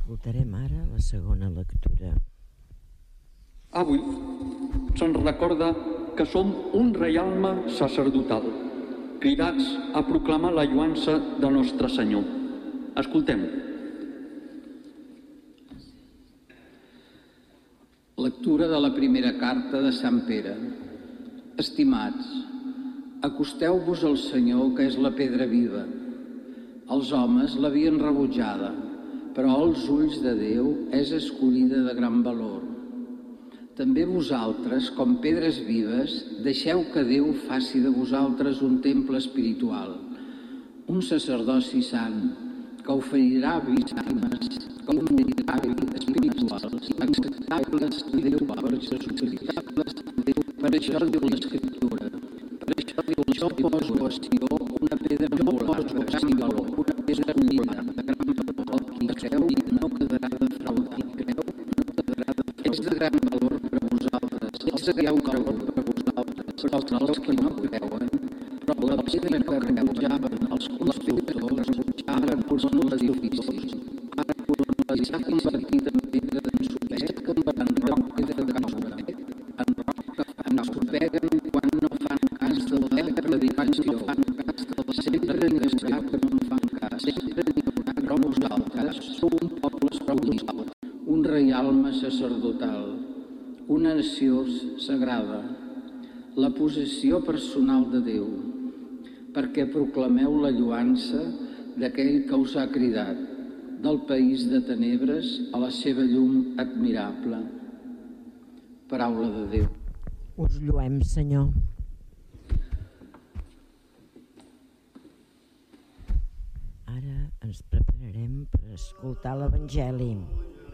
Escoltarem ara la segona lectura. Avui se'ns recorda que som un reialme sacerdotal, cridats a proclamar la lloança de Nostre Senyor. Escoltem-ho. Lectura de la primera carta de Sant Pere. Estimats, acosteu-vos al Senyor, que és la pedra viva. Els homes l'havien rebutjada, però als ulls de Déu és escollida de gran valor. També vosaltres, com pedres vives, deixeu que Déu faci de vosaltres un temple espiritual, un sacerdoci sant, que oferirà víctimes, que oferirà espirituals, acceptables a Déu per Jesucrist. Per això diu l'Escriptura, per això diu jo poso a Sió una pedra angular de gran valor, una pedra escollida de gran valor, qui creu no quedarà defraudat. És de gran valor per a vosaltres, és de gran valor per a vosaltres, però els que no creuen, però la pedra que rebutjaven els constructors, ara coronen l'edifici, ara coronen i s'ha convertit en pedra d'ensopec, en roca de caure, en ensopeguen quan no fan cas de la predicació, sempre n'hi haurà que no en fan cas, sempre n'hi haurà, però vosaltres sou un poble escollit, un reialme sacerdotal, una nació sagrada, la possessió personal de Déu, perquè proclameu la lloança d'aquell que us ha cridat, del país de tenebres a la seva llum admirable. Paraula de Déu. Us lloem, Senyor. Ara ens prepararem per escoltar l'Evangeli.